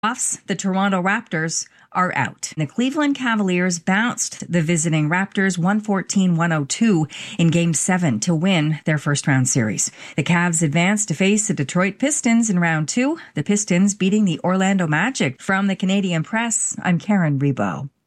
The Toronto Raptors are out. The Cleveland Cavaliers bounced the visiting Raptors 114-102 in Game 7 to win their first-round series. The Cavs advanced to face the Detroit Pistons in Round 2, the Pistons beating the Orlando Magic. From the Canadian Press, I'm Karen Rebo.